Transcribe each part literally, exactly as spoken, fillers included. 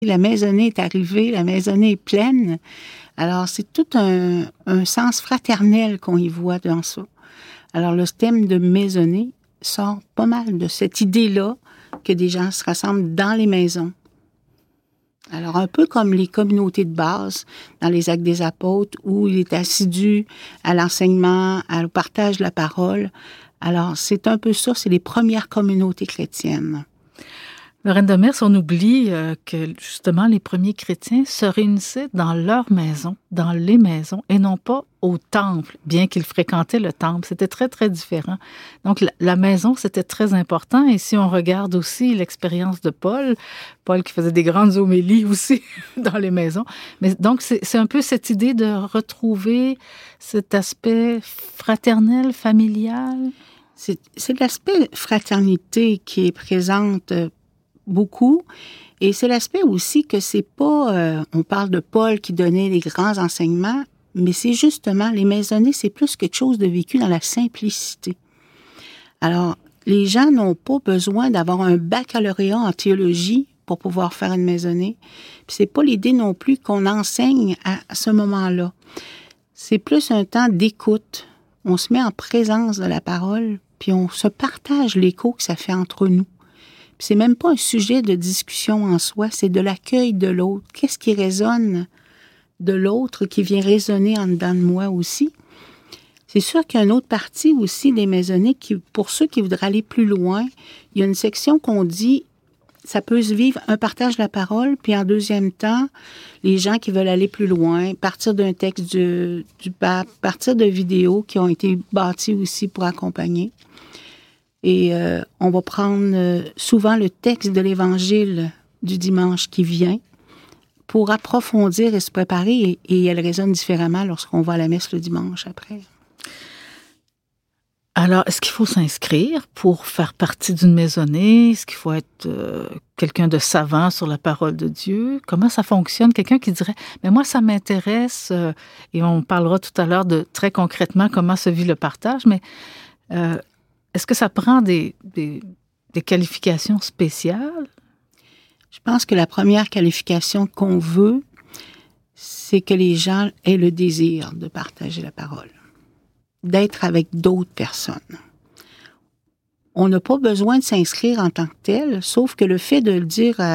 La maisonnée est arrivée, la maisonnée est pleine. Alors, c'est tout un, un sens fraternel qu'on y voit dans ça. Alors, le thème de maisonnée sort pas mal de cette idée-là que des gens se rassemblent dans les maisons. Alors, un peu comme les communautés de base dans les Actes des Apôtres, où il est assidu à l'enseignement, au partage de la parole. Alors, c'est un peu ça, c'est les premières communautés chrétiennes. Lorraine Demers, on oublie euh, que justement les premiers chrétiens se réunissaient dans leur maison, dans les maisons, et non pas au temple, bien qu'ils fréquentaient le temple. C'était très, très différent. Donc, la, la maison, c'était très important. Et si on regarde aussi l'expérience de Paul, Paul qui faisait des grandes homélies aussi dans les maisons. Mais donc, c'est, c'est un peu cette idée de retrouver cet aspect fraternel, familial. C'est, c'est l'aspect fraternité qui est présente beaucoup. Et c'est l'aspect aussi que c'est pas... Euh, on parle de Paul qui donnait les grands enseignements, mais c'est justement, les maisonnées, c'est plus quelque chose de vécu dans la simplicité. Alors, les gens n'ont pas besoin d'avoir un baccalauréat en théologie pour pouvoir faire une maisonnée. Puis c'est pas l'idée non plus qu'on enseigne à, à ce moment-là. C'est plus un temps d'écoute. On se met en présence de la parole, puis on se partage l'écho que ça fait entre nous. C'est même pas un sujet de discussion en soi, c'est de l'accueil de l'autre. Qu'est-ce qui résonne de l'autre, qui vient résonner en dedans de moi aussi? C'est sûr qu'il y a une autre partie aussi des maisonnées, qui, pour ceux qui voudraient aller plus loin, il y a une section qu'on dit, ça peut se vivre un partage de la parole, puis en deuxième temps, les gens qui veulent aller plus loin, partir d'un texte du, du pape, partir de vidéos qui ont été bâties aussi pour accompagner. Et euh, on va prendre euh, souvent le texte de l'Évangile du dimanche qui vient pour approfondir et se préparer. Et, et elle résonne différemment lorsqu'on va à la messe le dimanche après. Alors, est-ce qu'il faut s'inscrire pour faire partie d'une maisonnée? Est-ce qu'il faut être euh, quelqu'un de savant sur la parole de Dieu? Comment ça fonctionne? Quelqu'un qui dirait, mais moi, ça m'intéresse, euh, et on parlera tout à l'heure de très concrètement comment se vit le partage, mais... Euh, Est-ce que ça prend des, des, des qualifications spéciales? Je pense que la première qualification qu'on veut, c'est que les gens aient le désir de partager la parole, d'être avec d'autres personnes. On n'a pas besoin de s'inscrire en tant que tel, sauf que le fait de le dire à,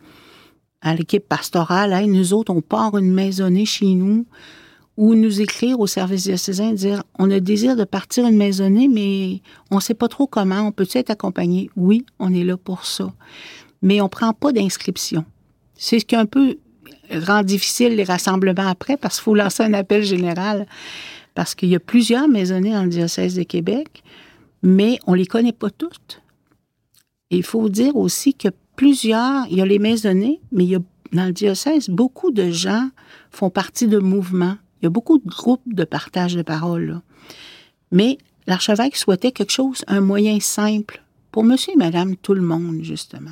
à l'équipe pastorale, hey, nous autres, on part une maisonnée chez nous, ou nous écrire au service diocésain, dire « On a le désir de partir une maisonnée, mais on ne sait pas trop comment. On peut-tu être accompagné? » Oui, on est là pour ça. Mais on ne prend pas d'inscription. C'est ce qui un peu rend difficile les rassemblements après, parce qu'il faut lancer un appel général. Parce qu'il y a plusieurs maisonnées dans le diocèse de Québec, mais on ne les connaît pas toutes. Et il faut dire aussi que plusieurs, il y a les maisonnées, mais il y a dans le diocèse, beaucoup de gens font partie de mouvements. Il y a beaucoup de groupes de partage de parole, là. Mais l'archevêque souhaitait quelque chose, un moyen simple pour monsieur et madame tout le monde, justement.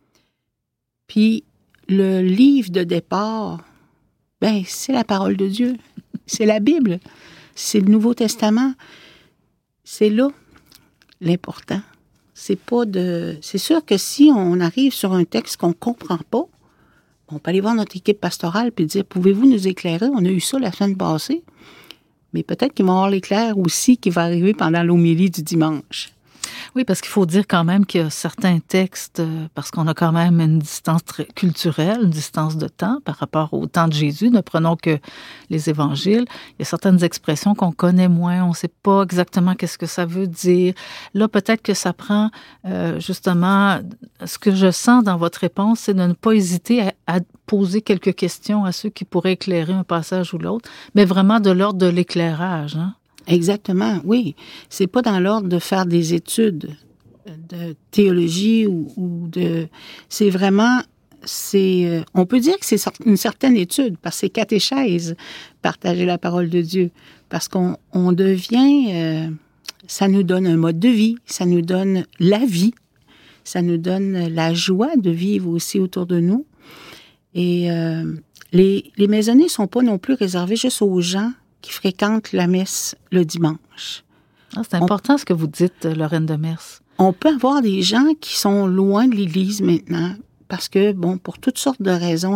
Puis, le livre de départ, ben, c'est la parole de Dieu. C'est la Bible. C'est le Nouveau Testament. C'est là l'important. C'est pas de... C'est sûr que si on arrive sur un texte qu'on comprend pas, on peut aller voir notre équipe pastorale et dire « Pouvez-vous nous éclairer? On a eu ça la semaine passée. » Mais peut-être qu'ils vont avoir l'éclair aussi qui va arriver pendant l'homélie du dimanche. Oui, parce qu'il faut dire quand même qu'il y a certains textes, parce qu'on a quand même une distance culturelle, une distance de temps par rapport au temps de Jésus. Ne prenons que les évangiles. Il y a certaines expressions qu'on connaît moins. On ne sait pas exactement qu'est-ce que ça veut dire. Là, peut-être que ça prend euh, justement... Ce que je sens dans votre réponse, c'est de ne pas hésiter à, à poser quelques questions à ceux qui pourraient éclairer un passage ou l'autre, mais vraiment de l'ordre de l'éclairage, hein? Exactement, oui. C'est pas dans l'ordre de faire des études de théologie ou, ou de... C'est vraiment... c'est On peut dire que c'est une certaine étude, parce que c'est catéchèse, partager la parole de Dieu. Parce qu'on on devient... Euh, ça nous donne un mode de vie, ça nous donne la vie, ça nous donne la joie de vivre aussi autour de nous. Et euh, les, les maisonnées ne sont pas non plus réservées juste aux gens qui fréquentent la messe le dimanche. Ah, c'est important on, ce que vous dites, Lorraine Demers. On peut avoir des gens qui sont loin de l'Église maintenant, parce que, bon, pour toutes sortes de raisons,